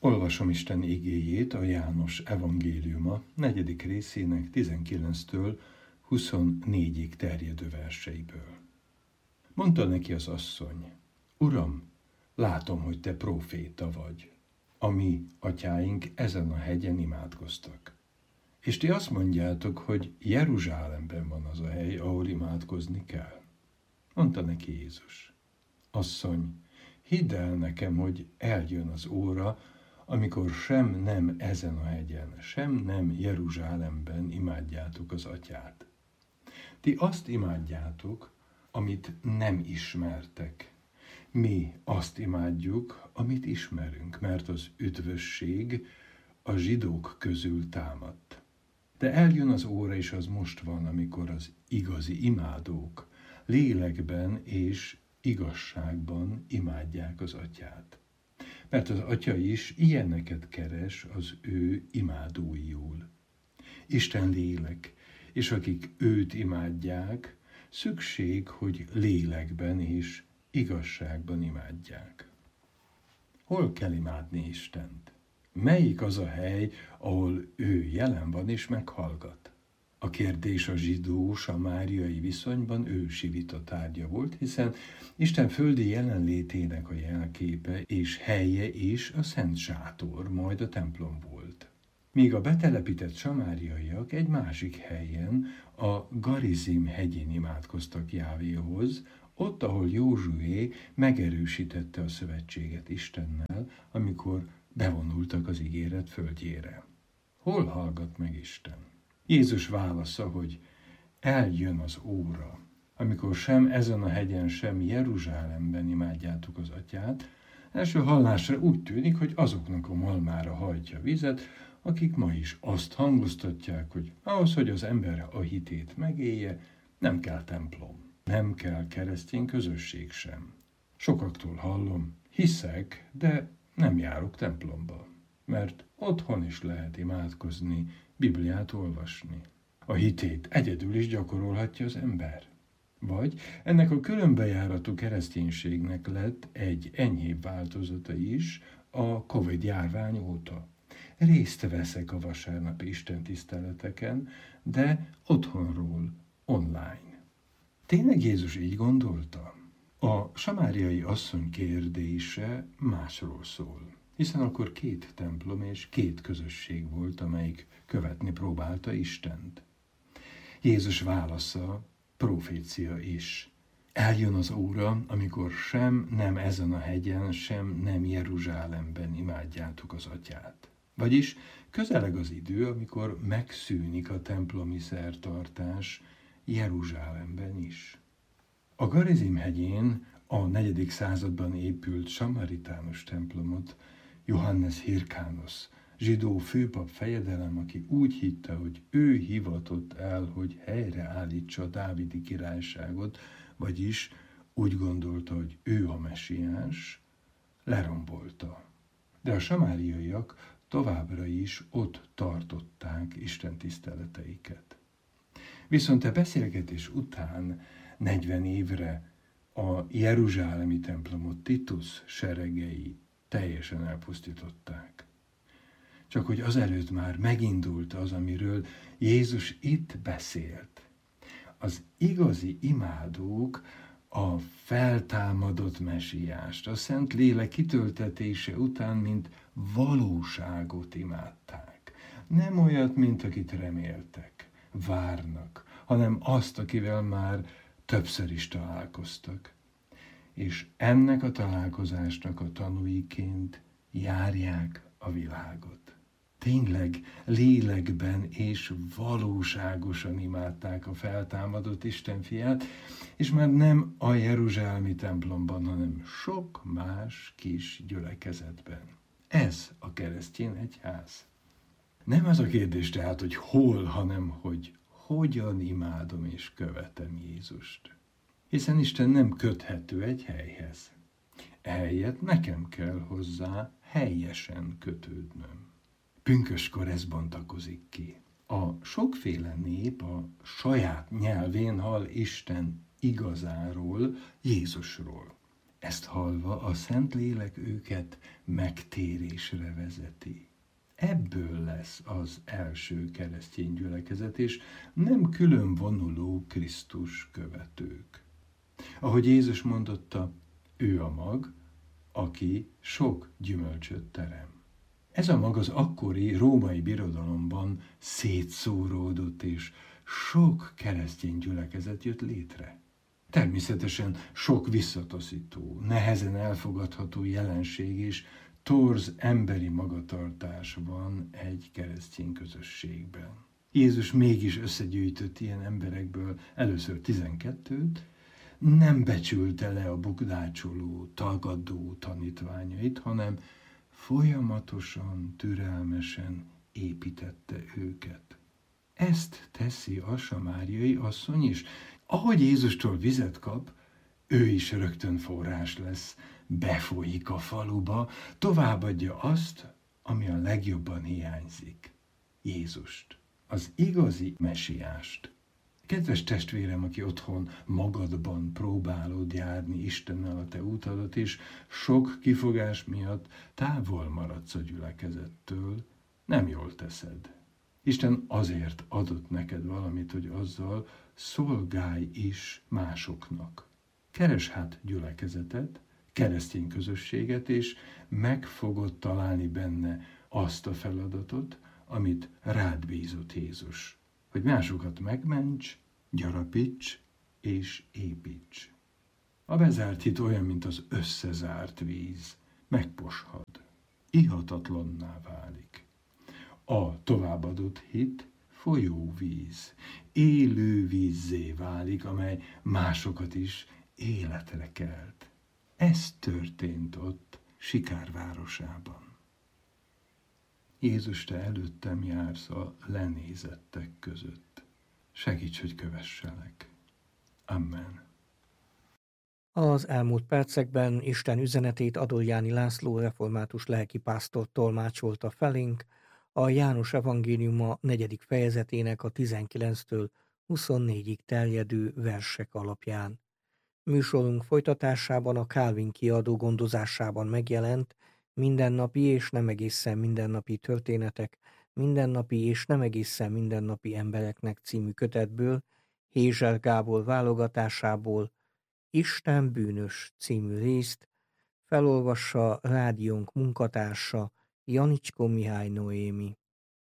Olvasom Isten igéjét a János evangéliuma 4. részének 19-től 24-ig terjedő verseiből. Mondta neki az asszony: Uram, látom, hogy te próféta vagy. A mi atyáink ezen a hegyen imádkoztak. És ti azt mondjátok, hogy Jeruzsálemben van az a hely, ahol imádkozni kell. Mondta neki Jézus: Asszony, hidd el nekem, hogy eljön az óra, amikor sem nem ezen a hegyen, sem nem Jeruzsálemben imádjátok az atyát. Ti azt imádjátok, amit nem ismertek. Mi azt imádjuk, amit ismerünk, mert az üdvösség a zsidók közül támadt. De eljön az óra, és az most van, amikor az igazi imádók lélekben és igazságban imádják az atyát. Mert az atya is ilyeneket keres az ő imádóiul. Isten lélek, és akik őt imádják, szükség, hogy lélekben és igazságban imádják. Hol kell imádni Istent? Melyik az a hely, ahol ő jelen van és meghallgat? A kérdés a zsidó-samáriai viszonyban ősi vita tárgya volt, hiszen Isten földi jelenlétének a jelképe és helye is a Szent Sátor, majd a templom volt. Míg a betelepített samáriaiak egy másik helyen, a Garizim hegyén imádkoztak Jávéhoz, ott, ahol Józsué megerősítette a szövetséget Istennel, amikor bevonultak az ígéret földjére. Hol hallgat meg Isten? Jézus válasza, hogy eljön az óra, amikor sem ezen a hegyen, sem Jeruzsálemben imádjátok az atyát. Első hallásra úgy tűnik, hogy azoknak a malmára hajtja vizet, akik ma is azt hangoztatják, hogy ahhoz, hogy az ember a hitét megélje, nem kell templom, nem kell keresztény közösség sem. Sokaktól hallom, hiszek, de nem járok templomba, mert otthon is lehet imádkozni, Bibliát olvasni. A hitét egyedül is gyakorolhatja az ember. Vagy ennek a különbejáratú kereszténységnek lett egy enyhébb változata is a Covid-járvány óta. Részt veszek a vasárnapi istentiszteleteken, de otthonról, online. Tényleg Jézus így gondolta? A samáriai asszony kérdése másról szól, hiszen akkor 2 templom és 2 közösség volt, amelyik követni próbálta Istent. Jézus válasza profécia is. Eljön az óra, amikor sem nem ezen a hegyen, sem nem Jeruzsálemben imádjátok az atyát. Vagyis közeleg az idő, amikor megszűnik a templomi szertartás Jeruzsálemben is. A Garizim hegyén a 4. században épült samaritánus templomot Johannes Hyrkánosz, zsidó főpap fejedelem, aki úgy hitte, hogy ő hivatott el, hogy helyreállítsa a dávidi királyságot, vagyis úgy gondolta, hogy ő a mesiás, lerombolta. De a samáriaiak továbbra is ott tartották Isten tiszteleteiket. Viszont a beszélgetés után 40 évre a jeruzsálemi templomot Titus seregei teljesen elpusztították. Csak hogy azelőtt már megindult az, amiről Jézus itt beszélt. Az igazi imádók a feltámadott mesiást, a Szent Lélek kitöltetése után, mint valóságot imádták. Nem olyat, mint akit reméltek, várnak, hanem azt, akivel már többször is találkoztak. És ennek a találkozásnak a tanúiként járják a világot. Tényleg lélekben és valóságosan imádták a feltámadott Isten fiát, és már nem a jeruzsálemi templomban, hanem sok más kis gyülekezetben. Ez a keresztény egyház. Nem az a kérdés tehát, hogy hol, hanem hogy hogyan imádom és követem Jézust. Hiszen Isten nem köthető egy helyhez. Ehelyett nekem kell hozzá helyesen kötődnöm. Pünkösdkor ez bontakozik ki. A sokféle nép a saját nyelvén hall Isten igazáról, Jézusról. Ezt hallva a Szentlélek őket megtérésre vezeti. Ebből lesz az első keresztény gyülekezet, és nem külön vonuló Krisztus követők. Ahogy Jézus mondotta, ő a mag, aki sok gyümölcsöt terem. Ez a mag az akkori római birodalomban szétszóródott, és sok keresztény gyülekezet jött létre. Természetesen sok visszataszító, nehezen elfogadható jelenség és torz emberi magatartás van egy keresztény közösségben. Jézus mégis összegyűjtött ilyen emberekből először 12-t, nem becsülte le a bukdácsoló, tagadó tanítványait, hanem folyamatosan, türelmesen építette őket. Ezt teszi a samáriai asszony is. Ahogy Jézustól vizet kap, ő is rögtön forrás lesz, befolyik a faluba, továbbadja azt, ami a legjobban hiányzik. Jézust, az igazi mesiást. Kedves testvérem, aki otthon magadban próbálod járni Istennel a te útadat, és sok kifogás miatt távol maradsz a gyülekezettől, nem jól teszed. Isten azért adott neked valamit, hogy azzal szolgálj is másoknak. Keres hát gyülekezetet, keresztény közösséget, és meg fogod találni benne azt a feladatot, amit rád bízott Jézus. Hogy másokat megments, gyarapíts és építs. A bezárt hit olyan, mint az összezárt víz. Megposhad, ihatatlanná válik. A továbbadott hit folyóvíz, élő vízzé válik, amely másokat is életre kelt. Ez történt ott Sikár városában. Jézus, te előttem jársz a lenézettek között. Segíts, hogy kövesselek. Amen. Az elmúlt percekben Isten üzenetét Adoljáni László református lelkipásztor tolmácsolta felénk a János evangéliuma 4. fejezetének a 19-től 24-ig terjedő versek alapján. Műsorunk folytatásában a Calvin kiadó gondozásában megjelent Mindennapi és nem egészen mindennapi történetek, mindennapi és nem egészen mindennapi embereknek című kötetből, Hézser Gábor válogatásából Isten bűnös című részt felolvassa rádiónk munkatársa Janicskó Mihály Noémi.